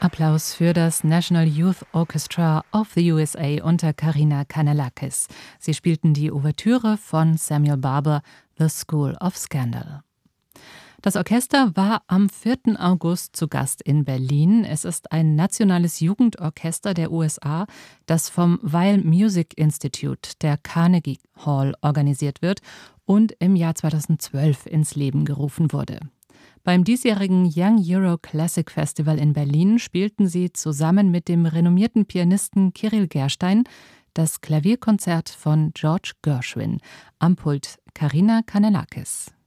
Applaus für das National Youth Orchestra of the USA unter Karina Kanellakis. Sie spielten die Ouvertüre von Samuel Barber, The School of Scandal. Das Orchester war am 4. August zu Gast in Berlin. Es ist ein nationales Jugendorchester der USA, das vom Weill Music Institute der Carnegie Hall organisiert wird und im Jahr 2012 ins Leben gerufen wurde. Beim diesjährigen Young Euro Classic Festival in Berlin spielten sie zusammen mit dem renommierten Pianisten Kirill Gerstein das Klavierkonzert von George Gershwin. Am Pult Karina Kanellakis.